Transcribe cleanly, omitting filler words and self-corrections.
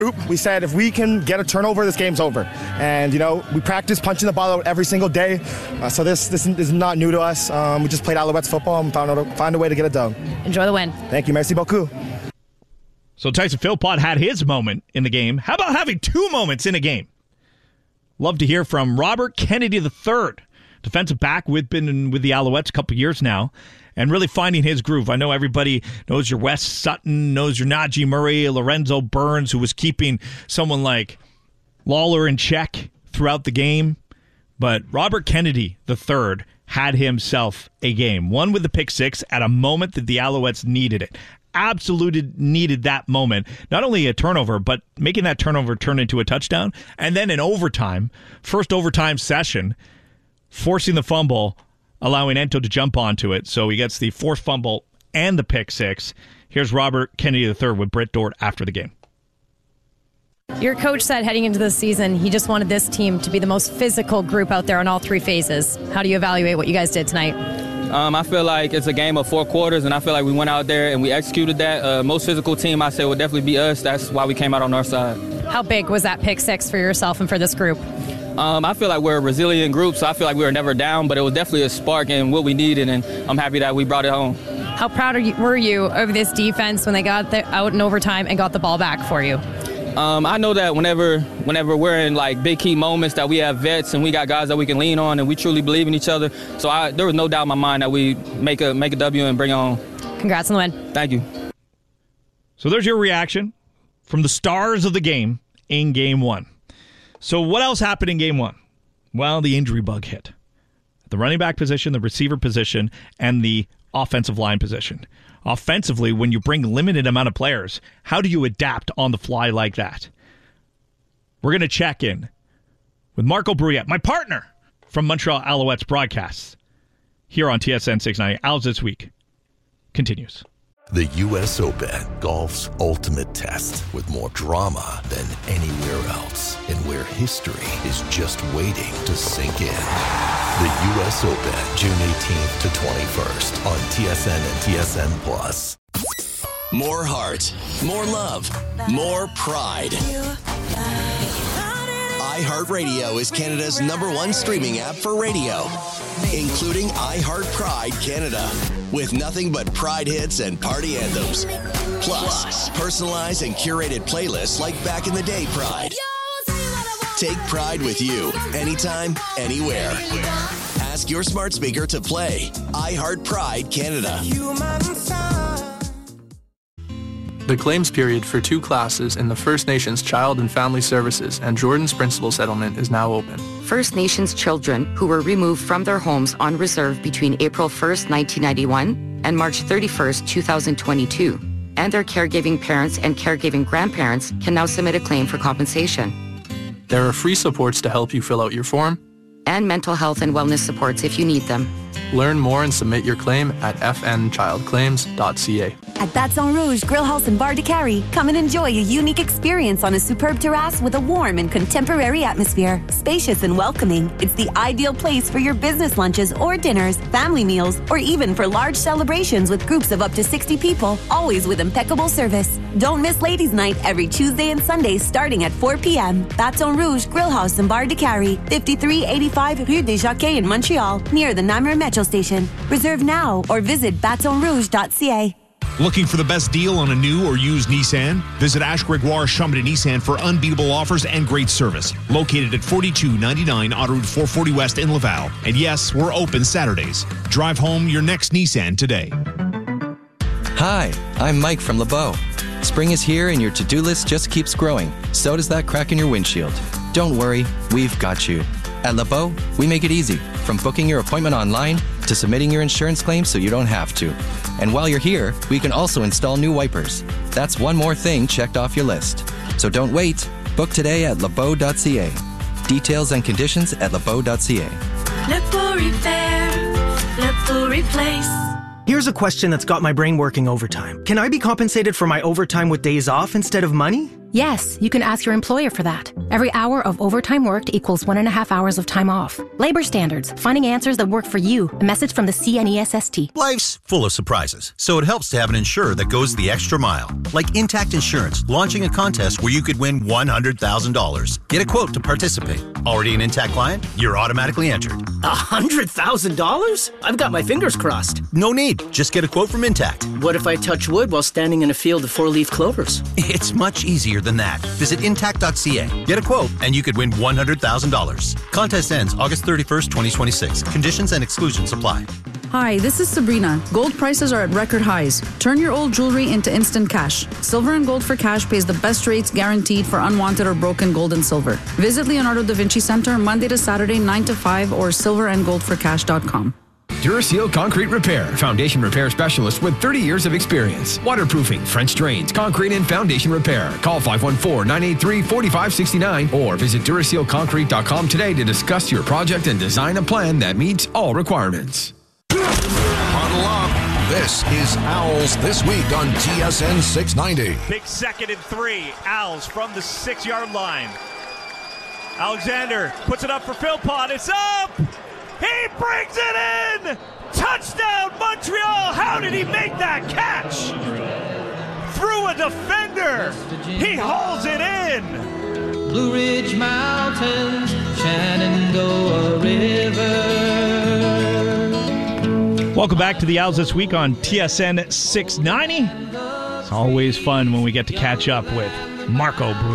We said if we can get a turnover, this game's over. And, we practice punching the ball out every single day. So this is not new to us. We just played Alouettes football and found a way to get it done. Enjoy the win. Thank you. Merci beaucoup. So Tyson Philpott had his moment in the game. How about having two moments in a game? Love to hear from Robert Kennedy III, defensive back been with the Alouettes a couple years now, and really finding his groove. I know everybody knows your Wes Sutton, knows your Najee Murray, Lorenzo Burns, who was keeping someone like Lawler in check throughout the game. But Robert Kennedy III had himself a game. One with the pick six at a moment that the Alouettes needed it. Absolutely needed that moment. Not only a turnover, but making that turnover turn into a touchdown. And then in overtime, first overtime session, forcing the fumble, allowing Ento to jump onto it. So he gets the forced fumble and the pick six. Here's Robert Kennedy III with Britt Dort after the game. Your coach said heading into this season, he just wanted this team to be the most physical group out there on all three phases. How do you evaluate what you guys did tonight? I feel like it's a game of 4 quarters, and I feel like we went out there and we executed that. Most physical team, I say, would definitely be us. That's why we came out on our side. How big was that pick six for yourself and for this group? I feel like we're a resilient group, so I feel like we were never down, but it was definitely a spark in what we needed, and I'm happy that we brought it home. How proud were you of this defense when they got out in overtime and got the ball back for you? I know that whenever we're in like big key moments that we have vets and we got guys that we can lean on and we truly believe in each other. So there was no doubt in my mind that we make a W and bring it on. Congrats on the win. Thank you. So there's your reaction from the stars of the game in Game 1. So what else happened in Game 1? Well, the injury bug hit. The running back position, the receiver position, and the offensive line position. Offensively, when you bring limited amount of players, how do you adapt on the fly like that? We're going to check in with Marco Bruyette, my partner from Montreal Alouettes broadcasts, here on TSN 690. Owls This Week continues. The U.S. Open, golf's ultimate test, with more drama than anywhere else, and where history is just waiting to sink in. The U.S. Open, June 18th to 21st on TSN and TSN+. More heart, more love, more pride. iHeartRadio is Canada's #1 streaming app for radio, including iHeart Pride Canada, with nothing but Pride hits and party anthems. Plus, personalized and curated playlists like Back in the Day Pride. Take Pride with you, anytime, anywhere. Ask your smart speaker to play iHeart Pride Canada. The claims period for 2 classes in the First Nations Child and Family Services and Jordan's Principal Settlement is now open. First Nations children who were removed from their homes on reserve between April 1st, 1991 and March 31st, 2022, and their caregiving parents and caregiving grandparents can now submit a claim for compensation. There are free supports to help you fill out your form, and mental health and wellness supports if you need them. Learn more and submit your claim at fnchildclaims.ca. At Baton Rouge Grill House and Bar de Carrie, come and enjoy a unique experience on a superb terrace with a warm and contemporary atmosphere. Spacious and welcoming, it's the ideal place for your business lunches or dinners, family meals, or even for large celebrations with groups of up to 60 people, always with impeccable service. Don't miss Ladies' Night every Tuesday and Sunday starting at 4 p.m. Baton Rouge Grill House and Bar de Carrie, 5385 Rue des Jockeys in Montreal, near the Namur Metro Station. Reserve now or visit batonrouge.ca. Looking for the best deal on a new or used Nissan? Visit Ash Gregoire Chambly Nissan for unbeatable offers and great service. Located at 4299 Autoroute 440 West in Laval. And yes, we're open Saturdays. Drive home your next Nissan today. Hi, I'm Mike from LeBeau. Spring is here and your to-do list just keeps growing. So does that crack in your windshield. Don't worry, we've got you. At LeBeau, we make it easy, from booking your appointment online to submitting your insurance claim so you don't have to. And while you're here, we can also install new wipers. That's one more thing checked off your list. So don't wait. Book today at lebeau.ca. Details and conditions at lebeau.ca. LeBeau Repair, LeBeau Replace. Here's a question that's got my brain working overtime. Can I be compensated for my overtime with days off instead of money? Yes, you can ask your employer for that. Every hour of overtime worked equals 1.5 hours of time off. Labor standards, finding answers that work for you. A message from the CNESST. Life's full of surprises, so it helps to have an insurer that goes the extra mile. Like Intact Insurance, launching a contest where you could win $100,000. Get a quote to participate. Already an Intact client? You're automatically entered. $100,000? I've got my fingers crossed. No need. Just get a quote from Intact. What if I touch wood while standing in a field of 4-leaf clovers? It's much easier than that. Visit intact.ca. Get a quote, and you could win $100,000. Contest ends August 31st, 2026. Conditions and exclusions apply. Hi, this is Sabrina. Gold prices are at record highs. Turn your old jewelry into instant cash. Silver and Gold for Cash pays the best rates guaranteed for unwanted or broken gold and silver. Visit Leonardo da Vinci Center Monday to Saturday 9 to 5 or silverandgoldforcash.com. Duraseal Concrete Repair, foundation repair specialist with 30 years of experience. Waterproofing, French drains, concrete and foundation repair. Call 514-983-4569 or visit DurasealConcrete.com today to discuss your project and design a plan that meets all requirements. Huddle up. This is Owls This Week on TSN 690. Big 2nd and 3. Owls from the 6-yard line. Alexander puts it up for Philpott. It's up! He brings it in! Touchdown, Montreal! How did he make that catch? Through a defender! He hauls it in! Blue Ridge Mountains, Shenandoah River. Welcome back to the Owls This Week on TSN 690. It's always fun when we get to catch up with Marco Bruno.